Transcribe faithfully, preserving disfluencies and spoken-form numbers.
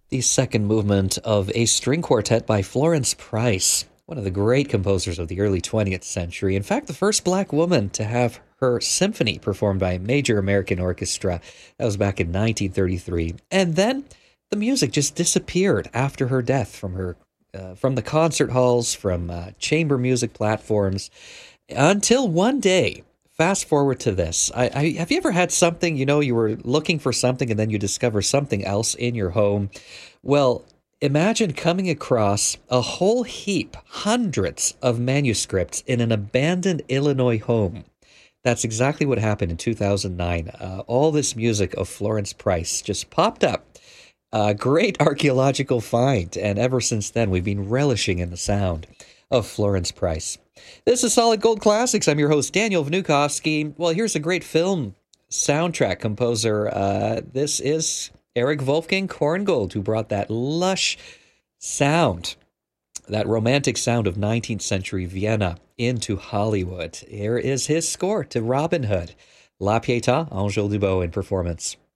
The second movement of a string quartet by Florence Price, one of the great composers of the early twentieth century. In fact, the first black woman to have her symphony performed by a major American orchestra. That was back in nineteen thirty-three. And then the music just disappeared after her death from her uh, from the concert halls, from uh, chamber music platforms, until one day. Fast forward to this. I, I, have you ever had something, you know, you were looking for something and then you discover something else in your home? Well, imagine coming across a whole heap, hundreds of manuscripts in an abandoned Illinois home. That's exactly what happened in two thousand nine. Uh, all this music of Florence Price just popped up. A great archaeological find, and ever since then, we've been relishing in the sound of Florence Price. This is Solid Gold Classics. I'm your host, Daniel Vnukovsky. Well, here's a great film soundtrack composer. Uh, this is Eric Wolfgang Korngold, who brought that lush sound, that romantic sound of nineteenth century Vienna into Hollywood. Here is his score to Robin Hood. La Pietà, Angèle Dubos in performance.